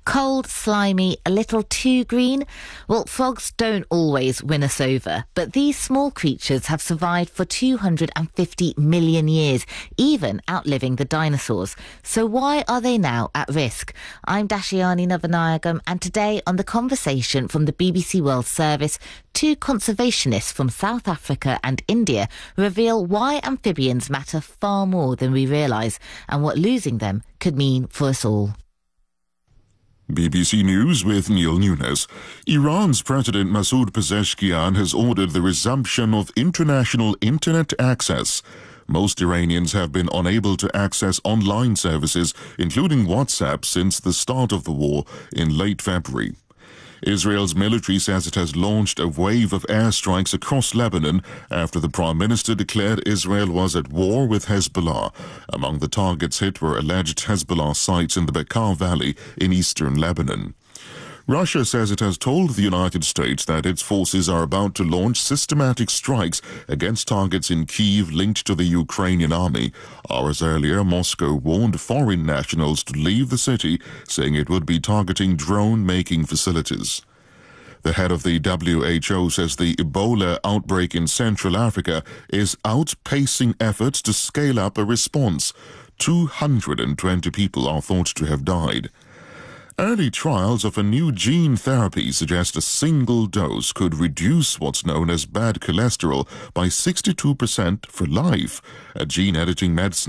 Cold, slimy, a little too green? Well, frogs don't always win us over, but these small creatures have survived for 250 million years, even outliving the dinosaurs. So why are they now at risk? I'm Dashiani Navanayagam, and today on The Conversation from the BBC World Service, two conservationists from South Africa and India reveal why amphibians matter far more than we realise and what losing them could mean for us all. BBC News with Neil Nunes. Iran's President Masoud Pezeshkian has ordered the resumption of international internet access. Most Iranians have been unable to access online services, including WhatsApp, since the start of the war in late February. Israel's military says it has launched a wave of airstrikes across Lebanon after the Prime Minister declared Israel was at war with Hezbollah. Among the targets hit were alleged Hezbollah sites in the Bekaa Valley in eastern Lebanon. Russia says it has told the United States that its forces are about to launch systematic strikes against targets in Kyiv linked to the Ukrainian army. Hours earlier, Moscow warned foreign nationals to leave the city, saying it would be targeting drone-making facilities. The head of the WHO says the Ebola outbreak in Central Africa is outpacing efforts to scale up a response. 220 people are thought to have died. Early trials of a new gene therapy suggest a single dose could reduce what's known as bad cholesterol by 62% for life. A gene editing medicine